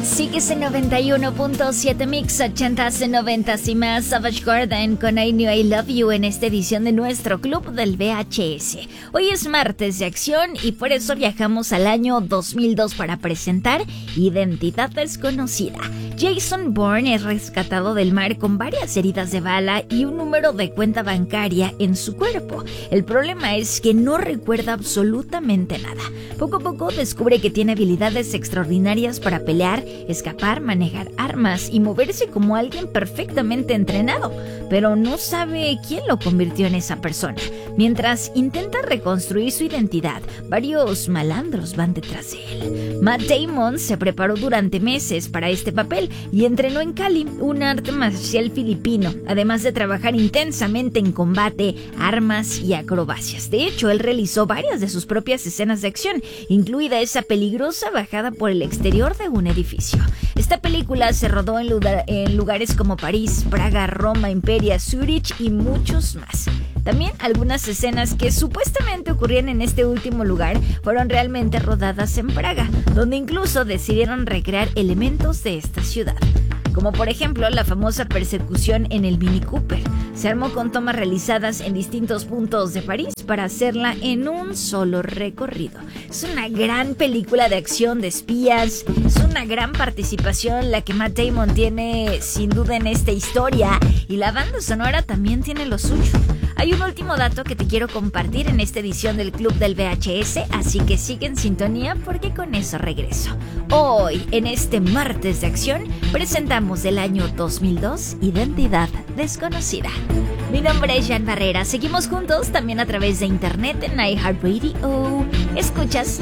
Sigues en 91.7 Mix, 80s, 90s y más. Savage Garden con I Knew I Love You en esta edición de nuestro club del VHS. Hoy es martes de acción y por eso viajamos al año 2002 para presentar Identidad Desconocida. Jason Bourne es rescatado del mar con varias heridas de bala y un número de cuenta bancaria en su cuerpo. El problema es que no recuerda absolutamente nada. Poco a poco descubre que tiene habilidades extraordinarias para pelear, escapar, manejar armas y moverse como alguien perfectamente entrenado, pero no sabe quién lo convirtió en esa persona. Mientras intenta reconstruir su identidad, varios malandros van detrás de él. Matt Damon se preparó durante meses para este papel y entrenó en Kali, un arte marcial filipino, además de trabajar intensamente en combate, armas y acrobacias. De hecho, él realizó varias de sus propias escenas de acción, incluida esa peligrosa bajada por el exterior de un edificio. Esta película se rodó en lugares como París, Praga, Roma, Imperia, Zúrich y muchos más. También algunas escenas que supuestamente ocurrían en este último lugar fueron realmente rodadas en Praga, donde incluso decidieron recrear elementos de esta ciudad. Como por ejemplo la famosa persecución en el Mini Cooper. Se armó con tomas realizadas en distintos puntos de París para hacerla en un solo recorrido. Es una gran película de acción de espías, es una gran participación la que Matt Damon tiene sin duda en esta historia, y la banda sonora también tiene lo suyo. Hay un último dato que te quiero compartir en esta edición del Club del VHS, así que sigue en sintonía porque con eso regreso. Hoy, en este martes de acción, presentamos del año 2002 Identidad Desconocida. Mi nombre es Jan Barrera, seguimos juntos también a través de internet en iHeartRadio. Escuchas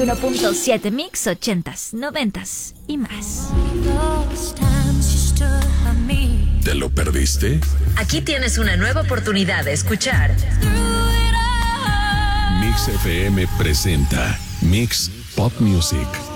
91.7 Mix, 80s, 90s y más. ¿Te lo perdiste? Aquí tienes una nueva oportunidad de escuchar. Mix FM presenta Mix Pop Music.